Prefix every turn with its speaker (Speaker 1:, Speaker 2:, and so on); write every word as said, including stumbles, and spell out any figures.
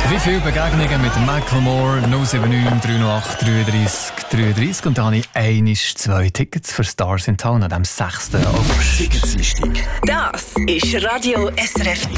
Speaker 1: Wie viele Begegnungen mit Michael Moore? null sieben neun drei null acht drei drei drei drei. Und da habe ich einisch zwei Tickets für Stars in Town an dem sechsten August.
Speaker 2: Tickets wichtig. Das ist Radio S R F